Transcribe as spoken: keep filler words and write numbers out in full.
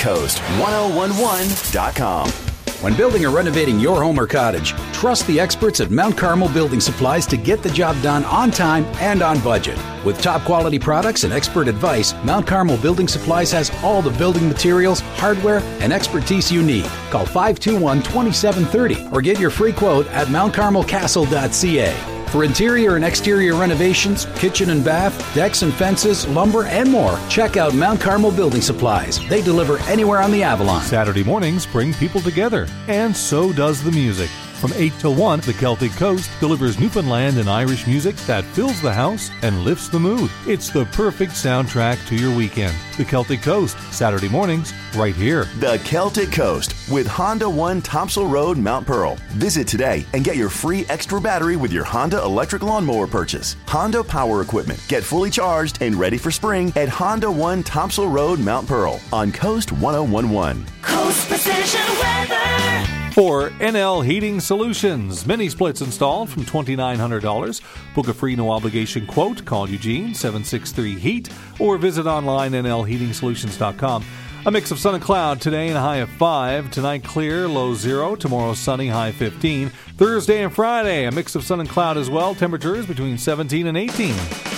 Coast ten eleven dot com. When building or renovating your home or cottage, trust the experts at Mount Carmel Building Supplies to get the job done on time and on budget. With top quality products and expert advice, Mount Carmel Building Supplies has all the building materials, hardware, and expertise you need. Call five two one, two seven three zero or get your free quote at mount carmel castle dot c a. For interior and exterior renovations, kitchen and bath, decks and fences, lumber, and more, check out Mount Carmel Building Supplies. They deliver anywhere on the Avalon. Saturday mornings bring people together, and so does the music. From eight till one, the Celtic Coast delivers Newfoundland and Irish music that fills the house and lifts the mood. It's the perfect soundtrack to your weekend. The Celtic Coast, Saturday mornings, right here. The Celtic Coast with Honda One Thompson Road, Mount Pearl. Visit today and get your free extra battery with your Honda electric lawnmower purchase. Honda Power Equipment. Get fully charged and ready for spring at Honda One Thompson Road, Mount Pearl on Coast ten eleven. Coast Precision Weather. For N L Heating Solutions, mini splits installed from two thousand nine hundred dollars. Book a free no-obligation quote. Call Eugene, seven six three heat, or visit online N L heating solutions dot com. A mix of sun and cloud today and a high of five. Tonight clear, low zero. Tomorrow sunny, high fifteen. Thursday and Friday, a mix of sun and cloud as well. Temperatures between seventeen and eighteen.